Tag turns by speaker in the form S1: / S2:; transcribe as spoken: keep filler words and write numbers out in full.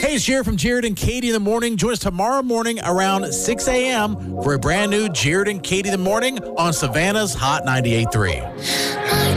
S1: Hey, it's Jared from Jared and Katie in the Morning. Join us tomorrow morning around six a.m. for a brand new Jared and Katie in the Morning on Savannah's Hot ninety-eight point three.